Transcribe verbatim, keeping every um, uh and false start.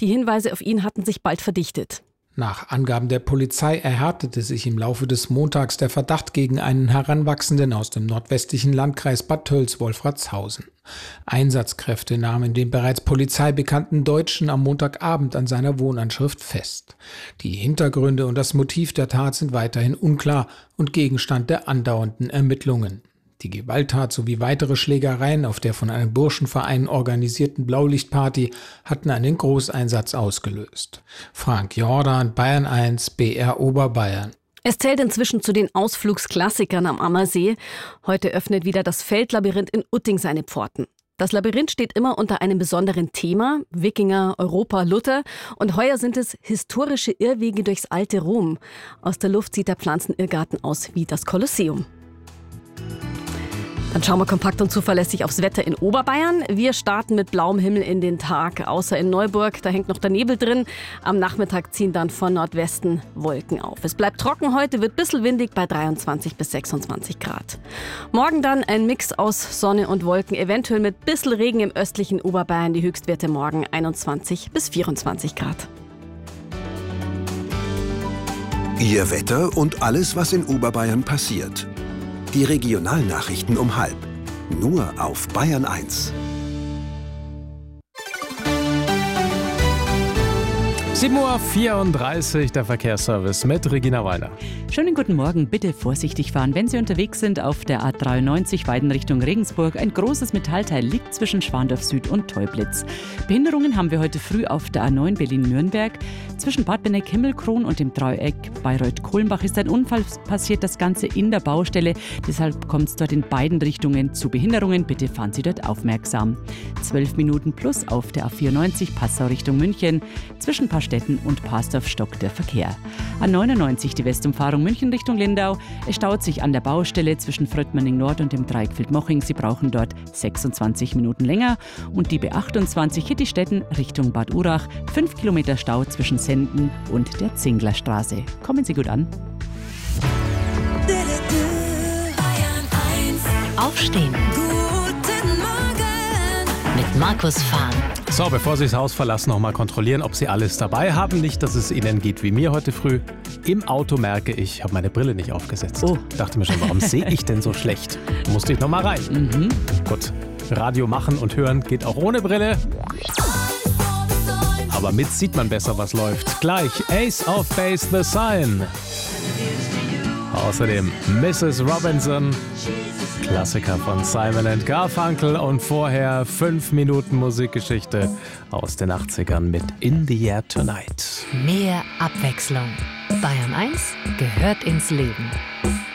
Die Hinweise auf ihn hatten sich bald verdichtet. Nach Angaben der Polizei erhärtete sich im Laufe des Montags der Verdacht gegen einen Heranwachsenden aus dem nordwestlichen Landkreis Bad Tölz-Wolfratshausen. Einsatzkräfte nahmen den bereits polizeibekannten Deutschen am Montagabend an seiner Wohnanschrift fest. Die Hintergründe und das Motiv der Tat sind weiterhin unklar und Gegenstand der andauernden Ermittlungen. Die Gewalttat sowie weitere Schlägereien auf der von einem Burschenverein organisierten Blaulichtparty hatten einen Großeinsatz ausgelöst. Frank Jordan, Bayern eins, B R Oberbayern. Es zählt inzwischen zu den Ausflugsklassikern am Ammersee. Heute öffnet wieder das Feldlabyrinth in Utting seine Pforten. Das Labyrinth steht immer unter einem besonderen Thema, Wikinger, Europa, Luther. Und heuer sind es historische Irrwege durchs alte Rom. Aus der Luft sieht der Pflanzenirrgarten aus wie das Kolosseum. Dann schauen wir kompakt und zuverlässig aufs Wetter in Oberbayern. Wir starten mit blauem Himmel in den Tag, außer in Neuburg, da hängt noch der Nebel drin. Am Nachmittag ziehen dann von Nordwesten Wolken auf. Es bleibt trocken heute, wird ein bisschen windig bei dreiundzwanzig bis sechsundzwanzig Grad. Morgen dann ein Mix aus Sonne und Wolken, eventuell mit ein bisschen Regen im östlichen Oberbayern. Die Höchstwerte morgen einundzwanzig bis vierundzwanzig Grad. Ihr Wetter und alles, was in Oberbayern passiert. Die Regionalnachrichten um halb. Nur auf Bayern eins. sieben Uhr vierunddreißig, der Verkehrsservice mit Regina Weiner. Schönen guten Morgen. Bitte vorsichtig fahren, wenn Sie unterwegs sind auf der A dreiundneunzig Weiden Richtung Regensburg. Ein großes Metallteil liegt zwischen Schwandorf Süd und Teublitz. Behinderungen haben wir heute früh auf der A neun Berlin-Nürnberg. Zwischen Bad Benneck-Himmelkron und dem Dreieck Bayreuth-Kohlenbach ist ein Unfall passiert, das Ganze in der Baustelle. Deshalb kommt es dort in beiden Richtungen zu Behinderungen. Bitte fahren Sie dort aufmerksam. zwölf Minuten plus auf der A vierundneunzig Passau Richtung München. Zwischen Paarstetten und Parsdorf stockt der Verkehr. A neunundneunzig die Westumfahrung München Richtung Lindau. Es staut sich an der Baustelle zwischen Fröttmanning Nord und dem Dreieck Vildmoching. Sie brauchen dort sechsundzwanzig Minuten länger. Und die B achtundzwanzig Hittistetten Richtung Bad Urach. fünf Kilometer Stau zwischen Senden und der Zinglerstraße. Kommen Sie gut an. Aufstehen. Guten Morgen. Mit Markus Fahn. So, bevor Sie das Haus verlassen, noch mal kontrollieren, ob Sie alles dabei haben. Nicht, dass es Ihnen geht wie mir heute früh. Im Auto merke ich, ich habe meine Brille nicht aufgesetzt. Oh. Dachte mir schon, warum sehe ich denn so schlecht? Musste ich noch mal rein. Mhm. Gut, Radio machen und hören geht auch ohne Brille. Aber mit sieht man besser, was läuft. Gleich Ace of Base, The Sign. Außerdem Missus Robinson. Klassiker von Simon and Garfunkel und vorher fünf Minuten Musikgeschichte aus den achtzigern mit In the Air Tonight. Mehr Abwechslung. Bayern eins gehört ins Leben.